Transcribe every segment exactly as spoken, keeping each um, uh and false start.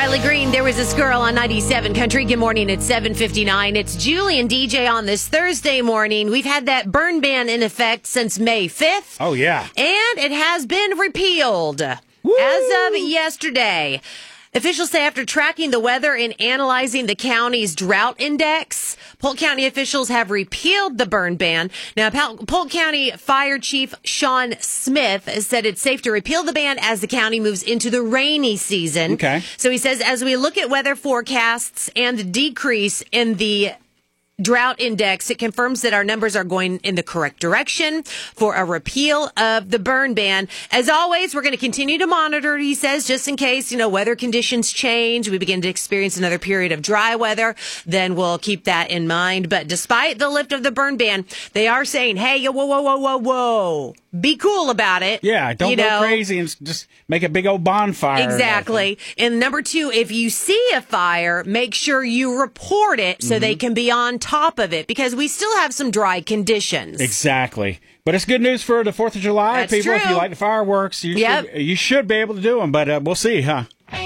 Riley Green, There Was This Girl on ninety-seven Country. Good morning, it's seven fifty-nine. It's Julie and D J on this Thursday morning. We've had that burn ban in effect since May fifth. Oh, yeah. And it has been repealed Woo! as of yesterday. Officials say after tracking the weather and analyzing the county's drought index, Polk County officials have repealed the burn ban. Now, Polk County Fire Chief Sean Smith said it's safe to repeal the ban as the county moves into the rainy season. Okay. So he says as we look at weather forecasts and the decrease in the drought index, it confirms that our numbers are going in the correct direction for a repeal of the burn ban. As always, we're going to continue to monitor, he says, just in case, you know, weather conditions change. We begin to experience another period of dry weather, then we'll keep that in mind. But despite the lift of the burn ban, they are saying, hey, whoa, whoa, whoa, whoa, whoa. Be cool about it. Yeah, don't you go know? crazy and just make a big old bonfire. Exactly. And number two, if you see a fire, make sure you report it so mm-hmm. they can be on top of it, because we still have some dry conditions. Exactly. But it's good news for the fourth of July, That's people. True. If you like the fireworks, you, yep. should, you should be able to do them, but uh, we'll see, huh?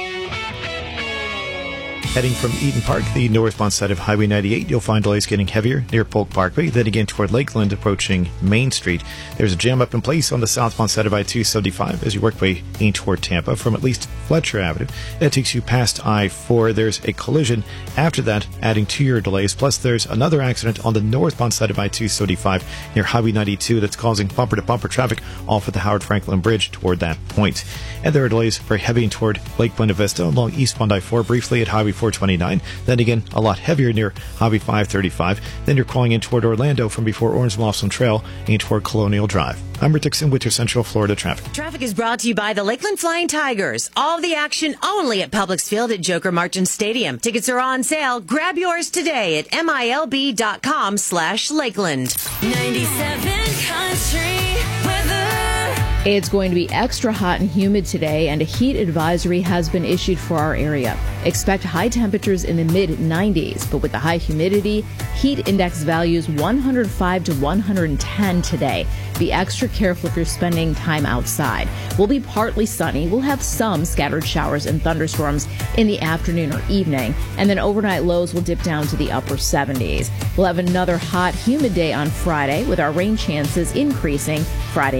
Heading from Eden Park, the northbound side of Highway ninety-eight, you'll find delays getting heavier near Polk Parkway. Then again toward Lakeland, approaching Main Street. There's a jam up in place on the southbound side of I two seventy-five as you work way in toward Tampa from at least Fletcher Avenue. That takes you past I four. There's a collision after that, adding to your delays. Plus, there's another accident on the northbound side of I two seventy-five near Highway ninety-two that's causing bumper-to-bumper traffic off of the Howard Franklin Bridge toward that point. And there are delays for heavy toward Lake Buena Vista along eastbound I four, briefly at Highway four twenty-nine. Then again, a lot heavier near Highway five thirty-five. Then you're calling in toward Orlando from before Orange Blossom Trail and toward Colonial Drive. I'm Rick Dixon with your Central Florida traffic. Traffic is brought to you by the Lakeland Flying Tigers. All of the action only at Publix Field at Joker Marchant Stadium. Tickets are on sale. Grab yours today at milb.com slash Lakeland. ninety-seven Country Weather. It's going to be extra hot and humid today, and a heat advisory has been issued for our area. Expect high temperatures in the mid nineties, but with the high humidity, heat index values one hundred five to one hundred ten today. Be extra careful if you're spending time outside. We'll be partly sunny. We'll have some scattered showers and thunderstorms in the afternoon or evening, and then overnight lows will dip down to the upper seventies. We'll have another hot, humid day on Friday with our rain chances increasing Friday